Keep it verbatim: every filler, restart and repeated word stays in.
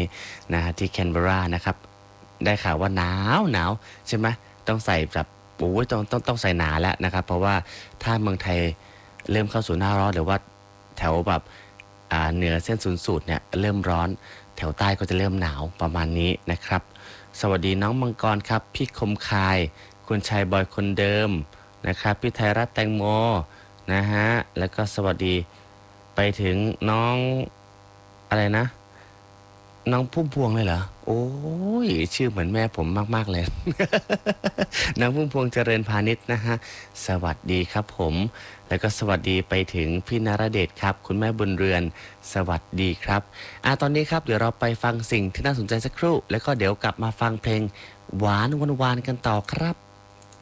นะฮะที่แคนเบรานะครับได้ข่าวว่าหนาวหนาวใช่ไหมต้องใส่แบบโอ้ยต้องต้องต้องใส่หนาแล้วนะครับเพราะว่าถ้าเมืองไทยเริ่มเข้าสู่หน้าร้อนหรือว่าแถวแบบอ่าเหนือเส้นศูนย์สูตรเนี่ยเริ่มร้อนแถวใต้ก็จะเริ่มหนาวประมาณนี้นะครับสวัสดีน้องมังกรครับพี่คมคายคุณชายบอยคนเดิมนะครับพี่ไทยรัฐแตงโมนะฮะแล้วก็สวัสดีไปถึงน้องอะไรนะน้องพุ่มพวงเลยเหรอโอ้ยชื่อเหมือนแม่ผมมากๆเลย น้องพุ่มพวงเจริญพาณิชย์นะฮะสวัสดีครับผมแล้วก็สวัสดีไปถึงพี่นรเดชครับคุณแม่บุญเรือนสวัสดีครับอ่ะตอนนี้ครับเดี๋ยวเราไปฟังสิ่งที่น่าสนใจสักครู่แล้วก็เดี๋ยวกลับมาฟังเพลงหวานหวานๆกันต่อครับ